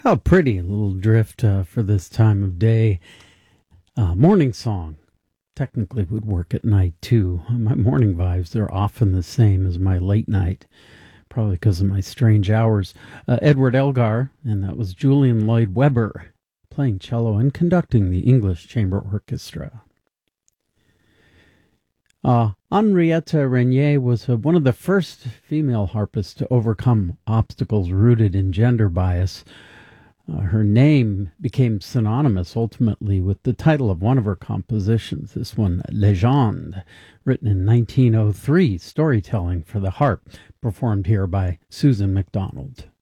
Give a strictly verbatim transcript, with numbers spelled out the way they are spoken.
How pretty, a little drift uh, for this time of day. Uh, morning song. Technically would work at night too. My morning vibes, they're often the same as my late night, probably because of my strange hours. Uh, Edward Elgar, and that was Julian Lloyd Webber playing cello and conducting the English Chamber Orchestra. Uh, Henrietta Regnier was uh, one of the first female harpists to overcome obstacles rooted in gender bias. Uh, her name became synonymous ultimately with the title of one of her compositions, this one, Legende, written in nineteen oh three, storytelling for the harp, performed here by Susan MacDonald.